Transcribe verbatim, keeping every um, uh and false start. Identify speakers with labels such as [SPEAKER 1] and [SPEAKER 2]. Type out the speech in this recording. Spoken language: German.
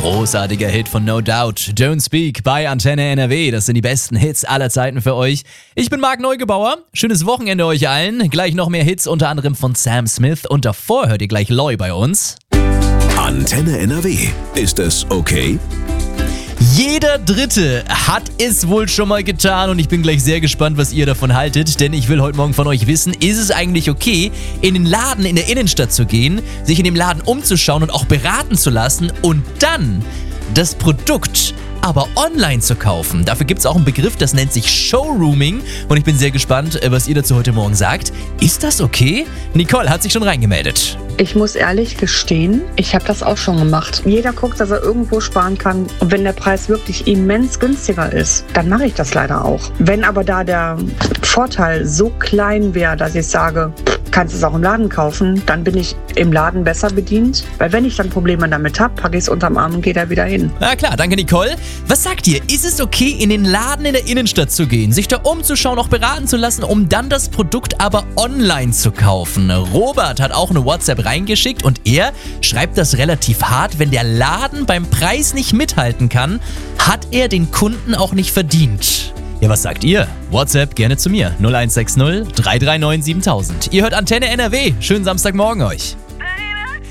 [SPEAKER 1] Großartiger Hit von No Doubt. Don't Speak bei Antenne N R W. Das sind die besten Hits aller Zeiten für euch. Ich bin Marc Neugebauer. Schönes Wochenende euch allen. Gleich noch mehr Hits, unter anderem von Sam Smith. Und davor hört ihr gleich Loy bei uns.
[SPEAKER 2] Antenne N R W. Ist es okay?
[SPEAKER 1] Jeder Dritte hat es wohl schon mal getan und ich bin gleich sehr gespannt, was ihr davon haltet, denn ich will heute Morgen von euch wissen, ist es eigentlich okay, in den Laden in der Innenstadt zu gehen, sich in dem Laden umzuschauen und auch beraten zu lassen und dann das Produkt aber online zu kaufen. Dafür gibt es auch einen Begriff, das nennt sich Showrooming und ich bin sehr gespannt, was ihr dazu heute Morgen sagt. Ist das okay? Nicole hat sich schon reingemeldet.
[SPEAKER 3] Ich muss ehrlich gestehen, ich habe das auch schon gemacht. Jeder guckt, dass er irgendwo sparen kann. Und wenn der Preis wirklich immens günstiger ist, dann mache ich das leider auch. Wenn aber da der Vorteil so klein wäre, dass ich sage, kannst es auch im Laden kaufen, dann bin ich im Laden besser bedient. Weil wenn ich dann Probleme damit habe, packe ich es unterm Arm und gehe da wieder hin.
[SPEAKER 1] Na klar, danke Nicole. Was sagt ihr? Ist es okay, in den Laden in der Innenstadt zu gehen, sich da umzuschauen, auch beraten zu lassen, um dann das Produkt aber online zu kaufen? Robert hat auch eine WhatsApp reingeschickt und er schreibt das relativ hart. Wenn der Laden beim Preis nicht mithalten kann, hat er den Kunden auch nicht verdient. Ja, was sagt ihr? WhatsApp gerne zu mir. null eins sechs null drei drei neun siebentausend. Ihr hört Antenne N R W. Schönen Samstagmorgen euch.